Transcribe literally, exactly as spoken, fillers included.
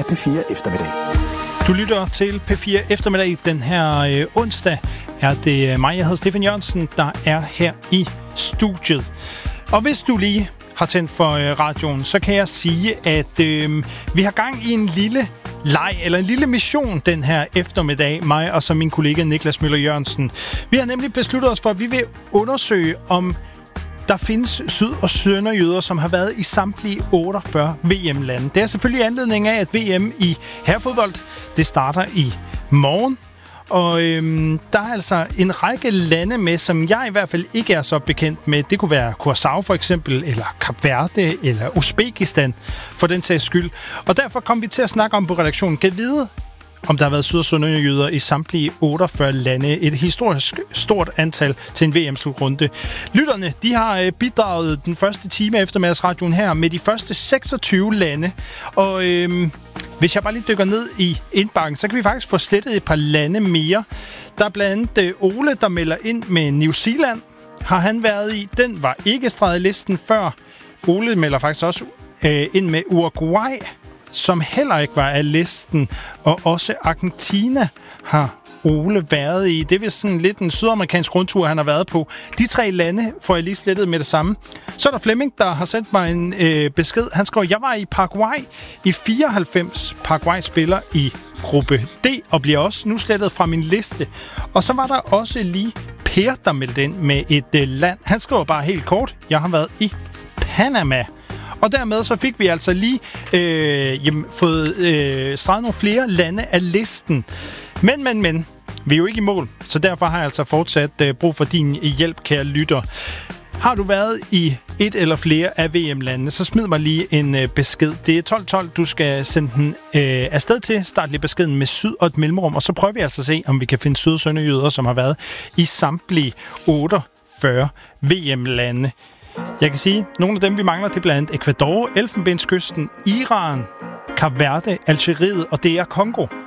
P fire Eftermiddag. Du lytter til P fire Eftermiddag. Den her øh, onsdag er det mig, jeg hedder Stefan Jørgensen, der er her i studiet. Og hvis du lige har tændt for øh, radioen, så kan jeg sige, at øh, vi har gang i en lille leg, eller en lille mission den her eftermiddag, mig og så min kollega Niklas Møller Jørgensen. Vi har nemlig besluttet os for, at vi vil undersøge, om der findes syd- og sønderjyder, som har været i samtlige otteogfyrre V M-lande. Det er selvfølgelig anledning af, at V M i herrefodbold, det starter i morgen. Og øhm, der er altså en række lande med, som jeg i hvert fald ikke er så bekendt med. Det kunne være Curaçao for eksempel, eller Kap Verde, eller Uzbekistan for den sags skyld. Og derfor kom vi til at snakke om på redaktionen. Kan vide, om der har været syd- og sønderjyder i samtlige otteogfyrre lande. Et historisk stort antal til en V M-slutrunde. Lytterne, de har bidraget den første time af eftermiddagsradioen her med de første seksogtyve lande. Og øhm, hvis jeg bare lige dykker ned i indbakken, så kan vi faktisk få slettet et par lande mere. Der er blandt andet Ole, der melder ind med New Zealand. Har han været i? Den var ikke streget i listen før. Ole melder faktisk også øh, ind med Uruguay, som heller ikke var af listen, og også Argentina har Ole været i. Det er vist sådan lidt en sydamerikansk rundtur, han har været på. De tre lande får jeg lige slettet med det samme. Så er der Flemming, der har sendt mig en øh, besked. Han skriver, jeg var i Paraguay i fireoghalvfems. Paraguay spiller i gruppe D, og bliver også nu slettet fra min liste. Og så var der også lige Per, der meldte ind med et øh, land. Han skriver bare helt kort, jeg har været i Panama. Og dermed så fik vi altså lige øh, jamen, fået øh, streget nogle flere lande af listen. Men, men, men, vi er jo ikke i mål, så derfor har jeg altså fortsat øh, brug for din hjælp, kære lytter. Har du været i et eller flere af V M-landene, så smid mig lige en øh, besked. Det er tolv tolv, du skal sende den øh, afsted til. Start lige beskeden med syd og et mellemrum, og så prøver vi altså at se, om vi kan finde syd- og sønderjyder, som har været i samtlige otteogfyrre V M-lande. Jeg kan sige, at nogle af dem, vi mangler, det er blandt andet Ecuador, Elfenbenskysten, Iran, Kap Verde, Algeriet og D R Congo.